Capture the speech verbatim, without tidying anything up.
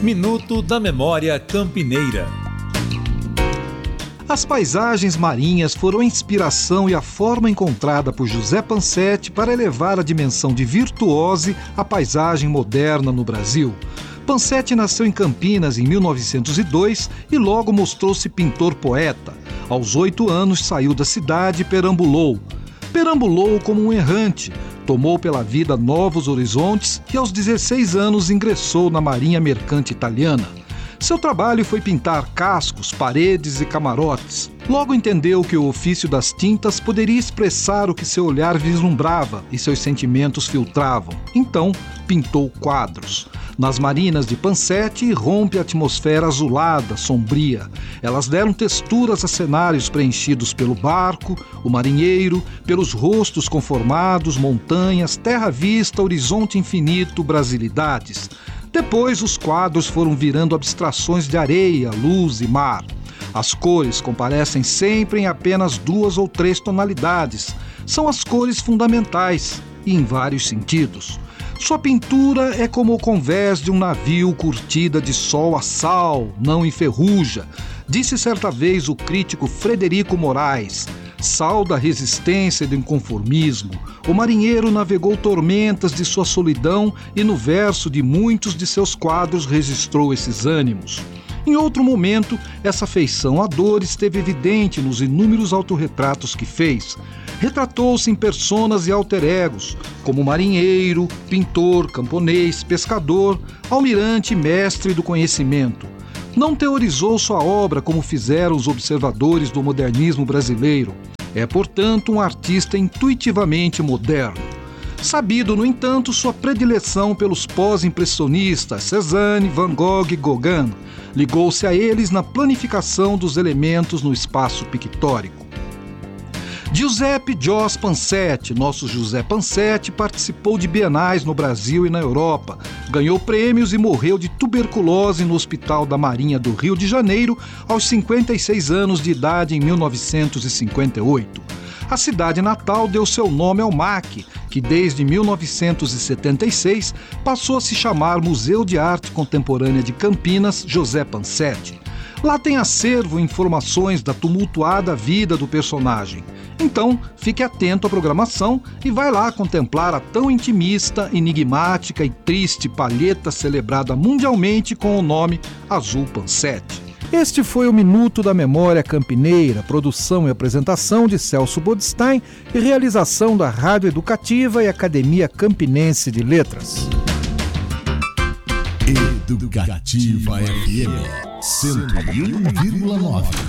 Minuto da Memória Campineira. As paisagens marinhas foram a inspiração e a forma encontrada por José Pansetti para elevar a dimensão de virtuose à paisagem moderna no Brasil. Pansetti nasceu em Campinas em mil novecentos e dois e logo mostrou-se pintor-poeta. Aos oito anos saiu da cidade e perambulou. Perambulou como um errante, tomou pela vida novos horizontes e aos dezesseis anos ingressou na Marinha Mercante Italiana. Seu trabalho foi pintar cascos, paredes e camarotes. Logo entendeu que o ofício das tintas poderia expressar o que seu olhar vislumbrava e seus sentimentos filtravam. Então, pintou quadros. Nas marinas de Pansetti irrompe a atmosfera azulada, sombria. Elas deram texturas a cenários preenchidos pelo barco, o marinheiro, pelos rostos conformados, montanhas, terra vista, horizonte infinito, brasilidades. Depois, os quadros foram virando abstrações de areia, luz e mar. As cores comparecem sempre em apenas duas ou três tonalidades. São as cores fundamentais e em vários sentidos. Sua pintura é como o convés de um navio curtida de sol a sal, não enferruja, disse certa vez o crítico Frederico Moraes. Sal da resistência e do inconformismo, o marinheiro navegou tormentas de sua solidão e no verso de muitos de seus quadros registrou esses ânimos. Em outro momento, essa afeição à dor esteve evidente nos inúmeros autorretratos que fez. Retratou-se em personas e alter-egos, como marinheiro, pintor, camponês, pescador, almirante e mestre do conhecimento. Não teorizou sua obra como fizeram os observadores do modernismo brasileiro. É, portanto, um artista intuitivamente moderno. Sabido, no entanto, sua predileção pelos pós-impressionistas Cézanne, Van Gogh e Gauguin. Ligou-se a eles na planificação dos elementos no espaço pictórico. Giuseppe Jos Pansetti, nosso José Pansetti, participou de bienais no Brasil e na Europa, ganhou prêmios e morreu de tuberculose no Hospital da Marinha do Rio de Janeiro aos cinquenta e seis anos de idade em mil novecentos e cinquenta e oito. A cidade natal deu seu nome ao M A C, que desde mil novecentos e setenta e seis passou a se chamar Museu de Arte Contemporânea de Campinas José Pansetti. Lá tem acervo e informações da tumultuada vida do personagem. Então, fique atento à programação e vai lá contemplar a tão intimista, enigmática e triste palheta celebrada mundialmente com o nome Azul Pansetti. Este foi o Minuto da Memória Campineira, produção e apresentação de Celso Bodstein e realização da Rádio Educativa e Academia Campinense de Letras. Educativa F M cento e um vírgula nove.